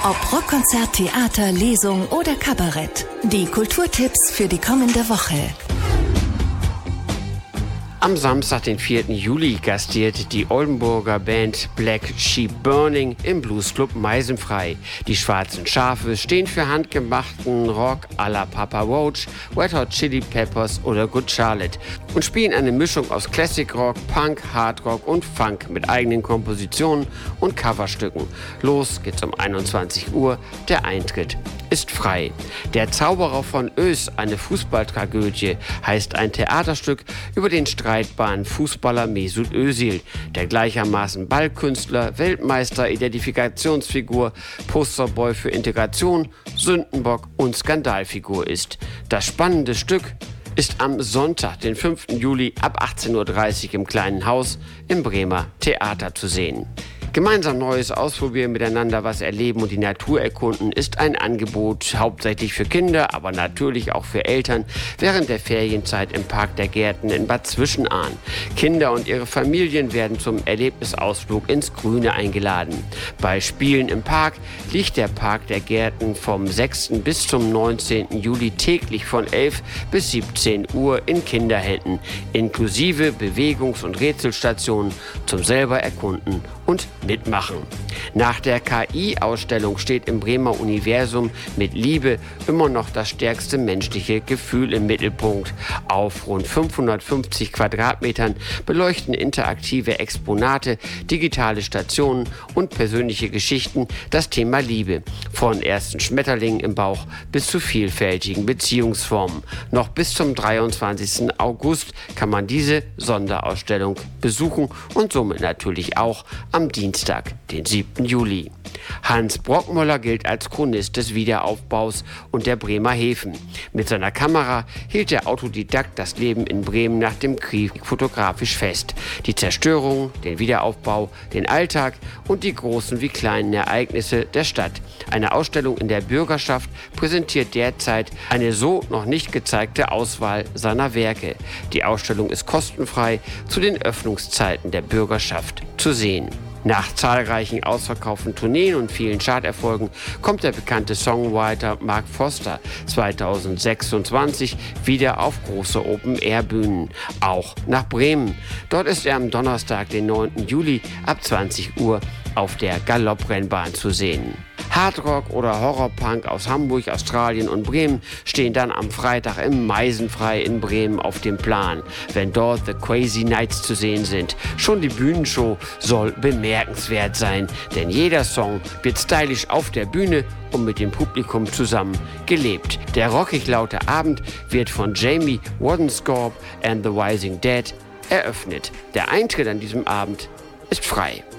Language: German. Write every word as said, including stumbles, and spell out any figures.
Ob Rockkonzert, Theater, Lesung oder Kabarett. Die Kulturtipps für die kommende Woche. Am Samstag, den vierten Juli, gastiert die Oldenburger Band Black Sheep Burning im Bluesclub Meisenfrei. Die Schwarzen Schafe stehen für handgemachten Rock à la Papa Roach, Red Hot Chili Peppers oder Good Charlotte und spielen eine Mischung aus Classic Rock, Punk, Hard Rock und Funk mit eigenen Kompositionen und Coverstücken. Los geht's um einundzwanzig Uhr, der Eintritt ist frei. Der Zauberer von Oes, eine Fußballtragödie, heißt ein Theaterstück über den streitbaren Fußballer Mesut Özil, der gleichermaßen Ballkünstler, Weltmeister, Identifikationsfigur, Posterboy für Integration, Sündenbock und Skandalfigur ist. Das spannende Stück ist am Sonntag, den fünften Juli ab achtzehn Uhr dreißig im Kleinen Haus im Bremer Theater zu sehen. Gemeinsam Neues ausprobieren, miteinander was erleben und die Natur erkunden ist ein Angebot hauptsächlich für Kinder, aber natürlich auch für Eltern während der Ferienzeit im Park der Gärten in Bad Zwischenahn. Kinder und ihre Familien werden zum Erlebnisausflug ins Grüne eingeladen. Bei Spielen im Park liegt der Park der Gärten vom sechsten bis zum neunzehnten Juli täglich von elf bis siebzehn Uhr in Kinderhänden, inklusive Bewegungs- und Rätselstationen zum selber erkunden und mitmachen. Nach der K I-Ausstellung steht im Bremer Universum mit Liebe immer noch das stärkste menschliche Gefühl im Mittelpunkt. Auf rund fünfhundertfünfzig Quadratmetern beleuchten interaktive Exponate, digitale Stationen und persönliche Geschichten das Thema Liebe. Von ersten Schmetterlingen im Bauch bis zu vielfältigen Beziehungsformen. Noch bis zum dreiundzwanzigsten August kann man diese Sonderausstellung besuchen und somit natürlich auch am Dienstag, den siebten Juli. Hans Brockmöller gilt als Chronist des Wiederaufbaus und der Bremer Häfen. Mit seiner Kamera hielt der Autodidakt das Leben in Bremen nach dem Krieg fotografisch fest. Die Zerstörung, den Wiederaufbau, den Alltag und die großen wie kleinen Ereignisse der Stadt. Eine Ausstellung in der Bürgerschaft präsentiert derzeit eine so noch nicht gezeigte Auswahl seiner Werke. Die Ausstellung ist kostenfrei zu den Öffnungszeiten der Bürgerschaft zu sehen. Nach zahlreichen ausverkauften Tourneen und vielen Charterfolgen kommt der bekannte Songwriter Mark Foster zweitausendsechsundzwanzig wieder auf große Open-Air-Bühnen, auch nach Bremen. Dort ist er am Donnerstag, den neunten Juli ab zwanzig Uhr auf der Galopprennbahn zu sehen. Hardrock oder Horrorpunk aus Hamburg, Australien und Bremen stehen dann am Freitag im Meisenfrei in Bremen auf dem Plan, wenn dort The Crazy Nights zu sehen sind. Schon die Bühnenshow soll bemerkenswert sein, denn jeder Song wird stylisch auf der Bühne und mit dem Publikum zusammen gelebt. Der rockig laute Abend wird von Jamie Wodenscorp and the Rising Dead eröffnet. Der Eintritt an diesem Abend ist frei.